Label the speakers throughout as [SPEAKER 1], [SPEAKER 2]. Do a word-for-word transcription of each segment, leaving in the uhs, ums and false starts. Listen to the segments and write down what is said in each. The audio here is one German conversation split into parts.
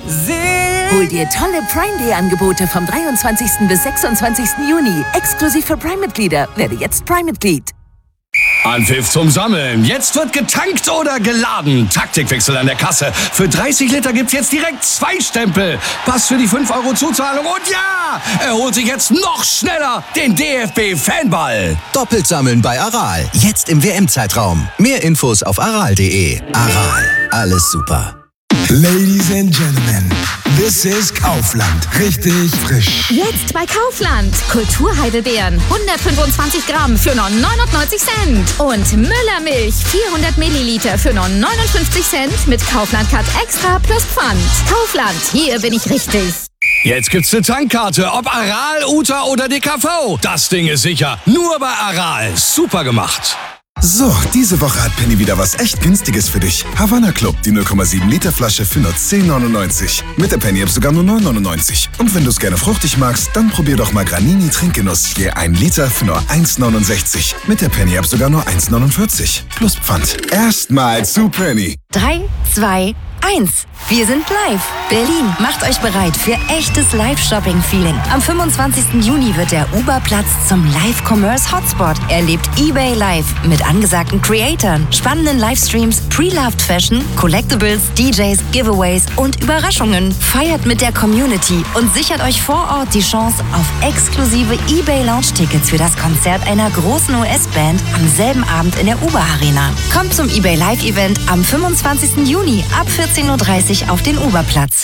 [SPEAKER 1] Hol dir tolle Prime Day Angebote vom dreiundzwanzigsten bis sechsundzwanzigsten Juni. Exklusiv für Prime-Mitglieder. Werde jetzt Prime-Mitglied.
[SPEAKER 2] Anpfiff zum Sammeln. Jetzt wird getankt oder geladen. Taktikwechsel an der Kasse. Für dreißig Liter gibt's jetzt direkt zwei Stempel. Pass für die fünf Euro Zuzahlung. Und ja, er holt sich jetzt noch schneller den D F B-Fanball.
[SPEAKER 3] Doppelt sammeln bei Aral. Jetzt im W M-Zeitraum. Mehr Infos auf aral punkt de. Aral. Alles super.
[SPEAKER 4] Ladies and Gentlemen, this is Kaufland. Richtig frisch.
[SPEAKER 5] Jetzt bei Kaufland. Kulturheidelbeeren. hundertfünfundzwanzig Gramm für nur neunundneunzig Cent. Und Müllermilch. vierhundert Milliliter für nur neunundfünfzig Cent mit Kaufland Cut Extra plus Pfand. Kaufland, hier bin ich richtig.
[SPEAKER 2] Jetzt gibt's eine Tankkarte. Ob Aral, Uta oder D K V. Das Ding ist sicher. Nur bei Aral. Super gemacht.
[SPEAKER 4] So, diese Woche hat Penny wieder was echt Günstiges für dich. Havana Club, die null Komma sieben Liter Flasche für nur zehn neunundneunzig. Mit der Penny App sogar nur neun neunundneunzig. Und wenn du es gerne fruchtig magst, dann probier doch mal Granini Trinkgenuss. Je ein Liter für nur eins neunundsechzig. Mit der Penny App sogar nur eins neunundvierzig. Plus Pfand. Erstmal zu Penny.
[SPEAKER 6] drei, zwei, eins. Wir sind live. Berlin, macht euch bereit für echtes Live-Shopping-Feeling. Am fünfundzwanzigsten Juni wird der Uber-Platz zum Live-Commerce-Hotspot. Erlebt eBay Live mit angesagten Creatoren, spannenden Livestreams, Pre-Loved Fashion, Collectibles, D Js, Giveaways und Überraschungen. Feiert mit der Community und sichert euch vor Ort die Chance auf exklusive eBay-Lounge-Tickets für das Konzert einer großen U S-Band am selben Abend in der Uber-Arena. Kommt zum eBay Live-Event am fünfundzwanzigsten Juni ab vierzehn Uhr dreißig auf den Uberplatz.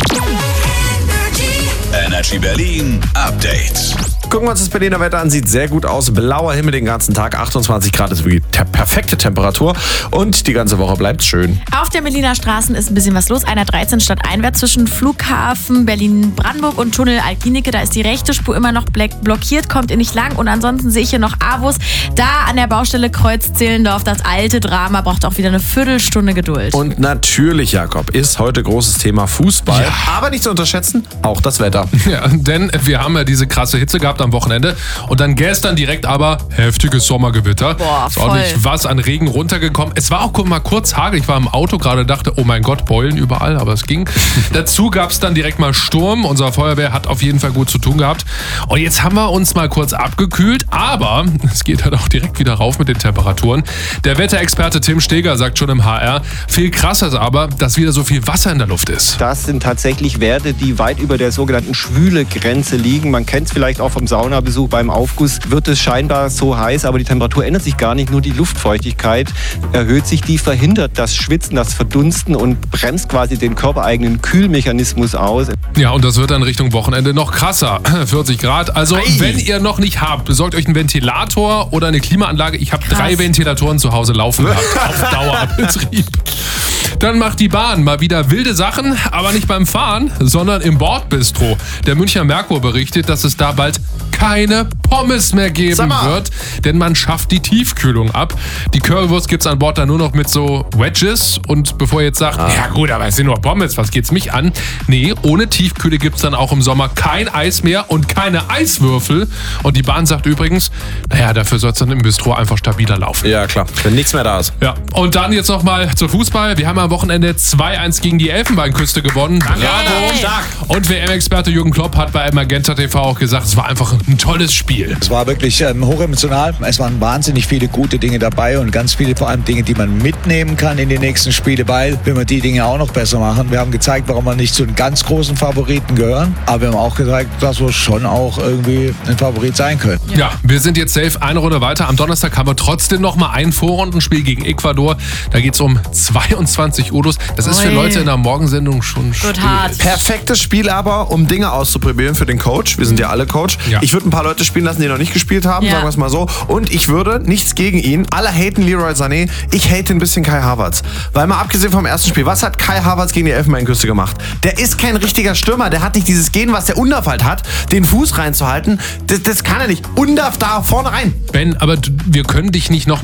[SPEAKER 7] Energy Berlin Update.
[SPEAKER 8] Gucken wir uns das Berliner Wetter an, sieht sehr gut aus. Blauer Himmel den ganzen Tag, achtundzwanzig Grad ist wirklich te- perfekte Temperatur und die ganze Woche bleibt schön.
[SPEAKER 9] Auf den Berliner Straßen ist ein bisschen was los. Einer dreizehn stadteinwärts zwischen Flughafen Berlin-Brandenburg und Tunnel Altklinike. Da ist die rechte Spur immer noch blockiert, kommt ihr nicht lang. Und ansonsten sehe ich hier noch Avus. Da an der Baustelle Kreuz Zehlendorf, das alte Drama, braucht auch wieder eine Viertelstunde Geduld.
[SPEAKER 8] Und natürlich, Jakob, ist heute großes Thema Fußball. Ja. Aber nicht zu unterschätzen, auch das Wetter.
[SPEAKER 10] Ja, denn wir haben ja diese krasse Hitze gehabt am Wochenende und dann gestern direkt aber heftiges Sommergewitter.
[SPEAKER 9] Boah,
[SPEAKER 10] ist ordentlich was an Regen runtergekommen. Es war auch mal kurz Hagel. Ich war im Auto gerade, dachte, oh mein Gott, Beulen überall, aber es ging. Dazu gab es dann direkt mal Sturm. Unser Feuerwehr hat auf jeden Fall gut zu tun gehabt. Und jetzt haben wir uns mal kurz abgekühlt, aber es geht halt auch direkt wieder rauf mit den Temperaturen. Der Wetterexperte Tim Steger sagt schon im H R, viel krasser ist aber, dass wieder so viel Wasser in der Luft ist.
[SPEAKER 11] Das sind tatsächlich Werte, die weit über der sogenannten schwüle Grenze liegen. Man kennt es vielleicht auch vom Saunabesuch beim Aufguss. Wird es scheinbar so heiß, aber die Temperatur ändert sich gar nicht. Nur die Luftfeuchtigkeit erhöht sich. Die verhindert das Schwitzen, das Verdunsten und bremst quasi den körpereigenen Kühlmechanismus aus.
[SPEAKER 10] Ja, und das wird dann Richtung Wochenende noch krasser. vierzig Grad. Also, Ei. wenn ihr noch nicht habt, besorgt euch einen Ventilator oder eine Klimaanlage. Ich habe drei Ventilatoren zu Hause laufen gehabt. Auf Dauerbetrieb. Dann macht die Bahn mal wieder wilde Sachen, aber nicht beim Fahren, sondern im Bordbistro. Der Münchner Merkur berichtet, dass es da bald keine Pommes mehr geben wird, denn man schafft die Tiefkühlung ab. Die Currywurst gibt's an Bord dann nur noch mit so Wedges und bevor ihr jetzt sagt, ah. ja gut, aber es sind nur Pommes, was geht's mich an? Nee, ohne Tiefkühle gibt's dann auch im Sommer kein Eis mehr und keine Eiswürfel. Und die Bahn sagt übrigens, naja, dafür soll es dann im Bistro einfach stabiler laufen.
[SPEAKER 8] Ja klar, wenn nichts mehr da ist.
[SPEAKER 10] Ja, und dann jetzt nochmal zu Fußball. Wir haben am Wochenende zwei eins gegen die Elfenbeinküste gewonnen. Bravo!
[SPEAKER 8] Stark.
[SPEAKER 10] Und W M-Experte Jürgen Klopp hat bei Magenta T V auch gesagt, es war einfach ein tolles Spiel.
[SPEAKER 12] Es war wirklich ähm, hochemotional. Es waren wahnsinnig viele gute Dinge dabei und ganz viele vor allem Dinge, die man mitnehmen kann in die nächsten Spiele, weil wenn wir die Dinge auch noch besser machen. Wir haben gezeigt, warum wir nicht zu den ganz großen Favoriten gehören, aber wir haben auch gezeigt, dass wir schon auch irgendwie ein Favorit sein können.
[SPEAKER 10] Ja, ja, wir sind jetzt safe eine Runde weiter. Am Donnerstag haben wir trotzdem noch mal ein Vorrundenspiel gegen Ecuador. Da geht es um zweiundzwanzig Uhr. Das ist für Leute in der Morgensendung schon spät.
[SPEAKER 8] Perfektes Spiel aber, um Dinge auszuprobieren für den Coach. Wir sind ja alle Coach. Ja. Ich würde ein paar Leute spielen lassen, die noch nicht gespielt haben, ja. sagen wir es mal so. Und ich würde, nichts gegen ihn, alle haten Leroy Sané, ich hate ein bisschen Kai Havertz. Weil mal abgesehen vom ersten Spiel, was hat Kai Havertz gegen die Elfenbeinküste gemacht? Der ist kein richtiger Stürmer, der hat nicht dieses Gen, was der Undav halt hat, den Fuß reinzuhalten. Das, das kann er nicht. Undav da vorne rein.
[SPEAKER 10] Ben, aber wir können dich nicht noch